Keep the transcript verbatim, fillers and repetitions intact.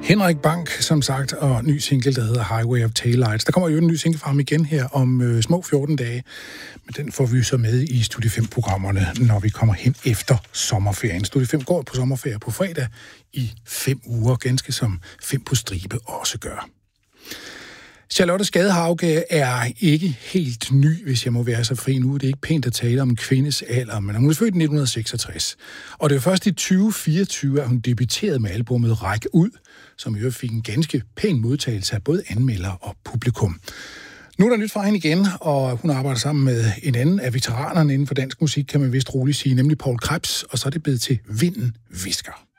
Henrik Bank, som sagt, og ny single, der hedder Highway of Taillights. Der kommer jo en ny single fra ham igen her om øh, små fjorten dage, men den får vi så med i Studie fem-programmerne, når vi kommer hen efter sommerferien. Studie fem går på sommerferie på fredag i fem uger, ganske som Fem på stribe også gør. Charlotte Skadehauge er ikke helt ny, hvis jeg må være så fri nu. Det er ikke pænt at tale om en kvindes alder, men hun er født i nitten seksogtres. Og det var først i tyve fireogtyve, at hun debuterede med albumet Ræk Ud, som jo fik en ganske pæn modtagelse af både anmeldere og publikum. Nu er der nyt fra hende igen, og hun arbejder sammen med en anden af veteranerne inden for dansk musik, kan man vist roligt sige, nemlig Paul Krebs, og så er det blevet til Vinden Hvisker.